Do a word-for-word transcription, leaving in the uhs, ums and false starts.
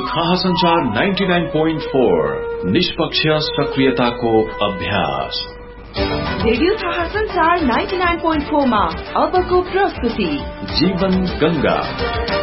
थाहा संचार ninety nine point four निष्पक्ष सक्रियताको अभ्यास। रेडियो थाहा संचार नाइन्टी नाइन पोइन्ट फोर मा अबको प्रस्तुति जीवन गंगा।